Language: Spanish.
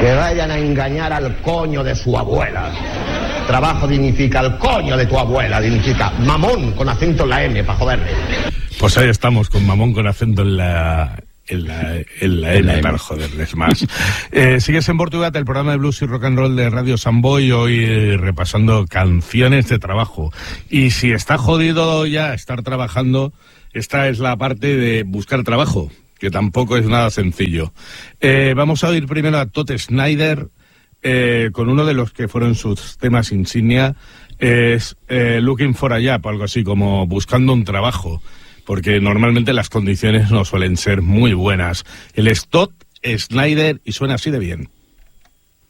Que vayan a engañar al coño de su abuela. Trabajo dignifica al coño de tu abuela, dignifica mamón con acento en la M, para joderle. Pues ahí estamos, con mamón con acento en la M, para joderles más. Sigues en Portugal, el programa de blues y rock and roll de Radio Samboy, hoy repasando canciones de trabajo. Y si está jodido ya estar trabajando, esta es la parte de buscar trabajo, que tampoco es nada sencillo. Vamos a oír primero a Todd Snider, con uno de los que fueron sus temas insignia, es Looking for a Job, algo así como buscando un trabajo, porque normalmente las condiciones no suelen ser muy buenas. Él es Todd Snider y suena así de bien.